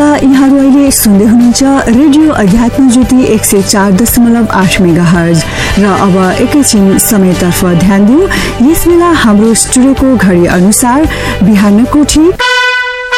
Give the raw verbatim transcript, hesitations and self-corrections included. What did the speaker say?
श्रोता, यहाँहरू अहिले सुन्दै हुनुहुन्छ रेडियो अध्यात्म ज्योति एक सय चार दशमलव आठ मेगा हर्ज। र अब एकैछिन समयतर्फ ध्यान दिउँ। यस बेला हाम्रो स्टुडियोको घडी अनुसार बिहानको ठीक